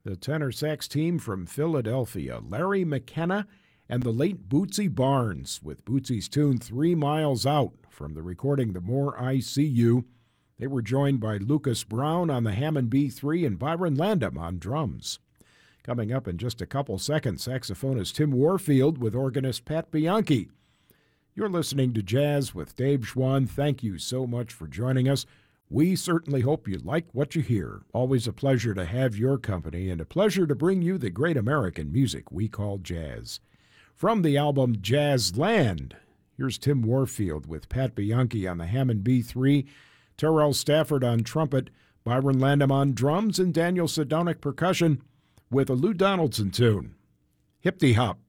The tenor sax team from Philadelphia, Larry McKenna and the late Bootsy Barnes, with Bootsy's tune 3 Miles Out from the recording The More I See You. They were joined by Lucas Brown on the Hammond B3 and Byron Landam on drums. Coming up in just a couple seconds, saxophonist Tim Warfield with organist Pat Bianchi. You're listening to Jazz with Dave Schwann. Thank you so much for joining us. We certainly hope you like what you hear. Always a pleasure to have your company and a pleasure to bring you the great American music we call jazz. From the album Jazz Land, here's Tim Warfield with Pat Bianchi on the Hammond B3, Terrell Stafford on trumpet, Byron Landam on drums, and Daniel Sadonic percussion with a Lou Donaldson tune, Hip-Dee Hop.